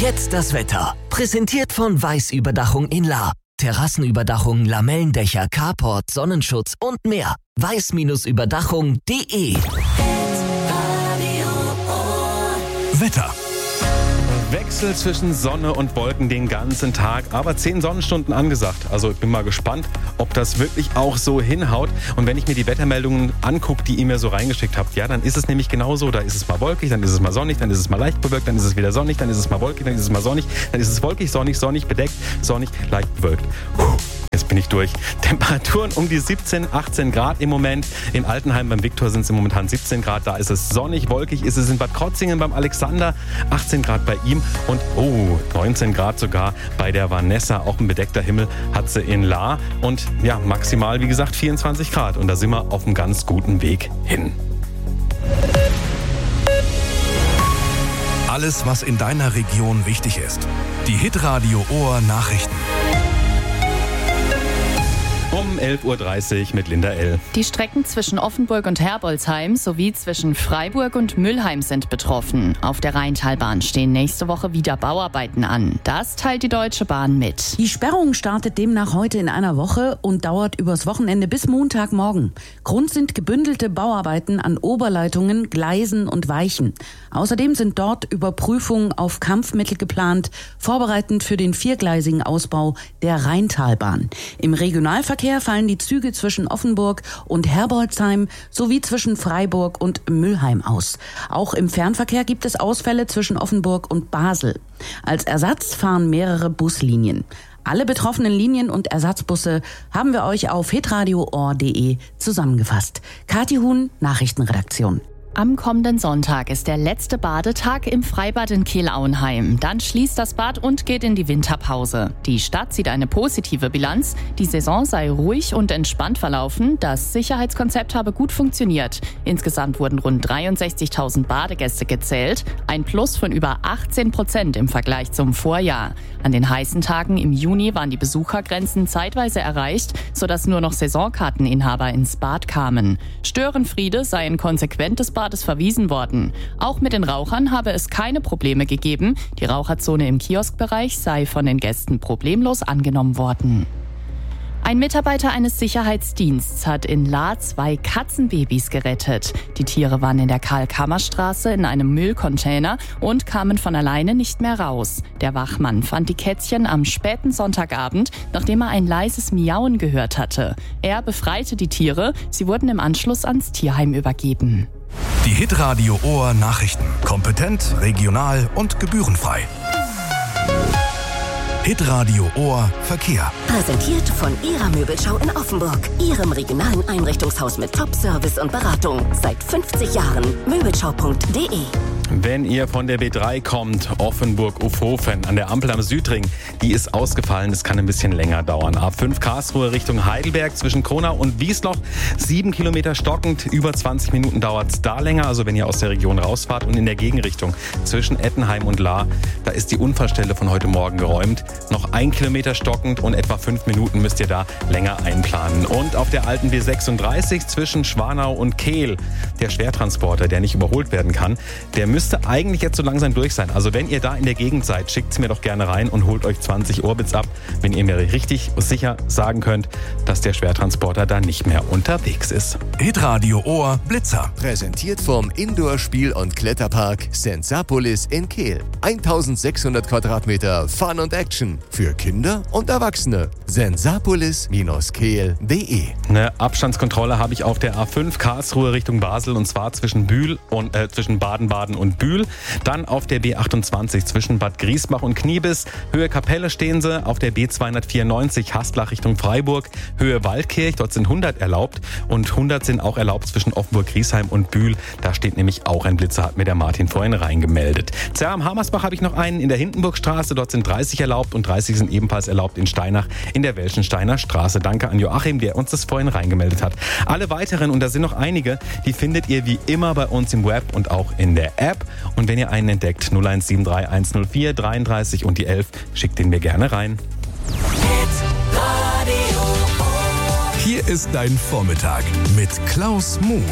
Jetzt das Wetter. Präsentiert von Weiß-Überdachung in Lahr. Terrassenüberdachung, Lamellendächer, Carport, Sonnenschutz und mehr. weiß-überdachung.de. Wetter. Wechsel zwischen Sonne und Wolken den ganzen Tag, aber 10 Sonnenstunden angesagt. Also ich bin mal gespannt, ob das wirklich auch so hinhaut. Und wenn ich mir die Wettermeldungen angucke, die ihr mir so reingeschickt habt, ja, dann ist es nämlich genauso. Da ist es mal wolkig, dann ist es mal sonnig, dann ist es mal leicht bewölkt, dann ist es wieder sonnig, dann ist es mal wolkig, dann ist es mal sonnig, dann ist es wolkig, sonnig, sonnig, bedeckt, sonnig, leicht bewölkt. Jetzt bin ich durch. Temperaturen um die 17, 18 Grad im Moment. In Altenheim beim Viktor sind es im Momentan 17 Grad. Da ist es sonnig, wolkig ist es in Bad Krotzingen beim Alexander. 18 Grad bei ihm und 19 Grad sogar bei der Vanessa. Auch ein bedeckter Himmel hat sie in Lahr. Und ja, maximal, wie gesagt, 24 Grad. Und da sind wir auf einem ganz guten Weg hin. Alles, was in deiner Region wichtig ist. Die Hitradio Ohr Nachrichten. Um 11.30 Uhr mit Linda L. Die Strecken zwischen Offenburg und Herbolzheim sowie zwischen Freiburg und Mülheim sind betroffen. Auf der Rheintalbahn stehen nächste Woche wieder Bauarbeiten an. Das teilt die Deutsche Bahn mit. Die Sperrung startet demnach heute in einer Woche und dauert übers Wochenende bis Montagmorgen. Grund sind gebündelte Bauarbeiten an Oberleitungen, Gleisen und Weichen. Außerdem sind dort Überprüfungen auf Kampfmittel geplant, vorbereitend für den 4-gleisigen Ausbau der Rheintalbahn. Im Regionalverkehr fallen die Züge zwischen Offenburg und Herbolzheim sowie zwischen Freiburg und Mülheim aus. Auch im Fernverkehr gibt es Ausfälle zwischen Offenburg und Basel. Als Ersatz fahren mehrere Buslinien. Alle betroffenen Linien und Ersatzbusse haben wir euch auf hitradioohr.de zusammengefasst. Kathi Huhn, Nachrichtenredaktion. Am kommenden Sonntag ist der letzte Badetag im Freibad in Kehl-Auenheim. Dann schließt das Bad und geht in die Winterpause. Die Stadt zieht eine positive Bilanz. Die Saison sei ruhig und entspannt verlaufen. Das Sicherheitskonzept habe gut funktioniert. Insgesamt wurden rund 63.000 Badegäste gezählt. Ein Plus von über 18% im Vergleich zum Vorjahr. An den heißen Tagen im Juni waren die Besuchergrenzen zeitweise erreicht, sodass nur noch Saisonkarteninhaber ins Bad kamen. Störenfriede sei ein konsequentes Bades verwiesen worden. Auch mit den Rauchern habe es keine Probleme gegeben. Die Raucherzone im Kioskbereich sei von den Gästen problemlos angenommen worden. Ein Mitarbeiter eines Sicherheitsdienstes hat in Lahr 2 Katzenbabys gerettet. Die Tiere waren in der Karl-Kammer-Straße in einem Müllcontainer und kamen von alleine nicht mehr raus. Der Wachmann fand die Kätzchen am späten Sonntagabend, nachdem er ein leises Miauen gehört hatte. Er befreite die Tiere. Sie wurden im Anschluss ans Tierheim übergeben. Die Hitradio Ohr Nachrichten. Kompetent, regional und gebührenfrei. Hitradio Ohr Verkehr. Präsentiert von Ihrer Möbelschau in Offenburg. Ihrem regionalen Einrichtungshaus mit Top-Service und Beratung. Seit 50 Jahren. Möbelschau.de. Wenn ihr von der B3 kommt, Offenburg-Ufhofen an der Ampel am Südring, die ist ausgefallen, das kann ein bisschen länger dauern. A5 Karlsruhe Richtung Heidelberg zwischen Kronau und Wiesloch, 7 Kilometer stockend, über 20 Minuten dauert es da länger, also wenn ihr aus der Region rausfahrt. Und in der Gegenrichtung zwischen Ettenheim und Lahr, da ist die Unfallstelle von heute Morgen geräumt. Noch 1 Kilometer stockend und etwa 5 Minuten müsst ihr da länger einplanen. Und auf der alten B36 zwischen Schwanau und Kehl, der Schwertransporter, der nicht überholt werden kann, der müsste eigentlich jetzt so langsam durch sein. Also wenn ihr da in der Gegend seid, schickt es mir doch gerne rein und holt euch 20 Orbits ab, wenn ihr mir richtig sicher sagen könnt, dass der Schwertransporter da nicht mehr unterwegs ist. Hitradio Ohr Blitzer. Präsentiert vom Indoor-Spiel- und Kletterpark Sensapolis in Kehl. 1600 Quadratmeter Fun und Action für Kinder und Erwachsene. Sensapolis-kehl.de. Eine Abstandskontrolle habe ich auf der A5 Karlsruhe Richtung Basel und zwar zwischen zwischen Baden-Baden und Bühl. Dann auf der B28 zwischen Bad Griesbach und Kniebis. Höhe Kapelle stehen sie. Auf der B294 Haslach Richtung Freiburg. Höhe Waldkirch. Dort sind 100 erlaubt. Und 100 sind auch erlaubt zwischen Offenburg-Griesheim und Bühl. Da steht nämlich auch ein Blitzer, hat mir der Martin vorhin reingemeldet. Am Hammersbach habe ich noch einen in der Hindenburgstraße. Dort sind 30 erlaubt und 30 sind ebenfalls erlaubt in Steinach in der Welschensteiner Straße. Danke an Joachim, der uns das vorhin reingemeldet hat. Alle weiteren, und da sind noch einige, die findet ihr wie immer bei uns im Web und auch in der App. Und wenn ihr einen entdeckt, 0173 104 33 und die 11, schickt den mir gerne rein. Hier ist dein Vormittag mit Klaus Muh.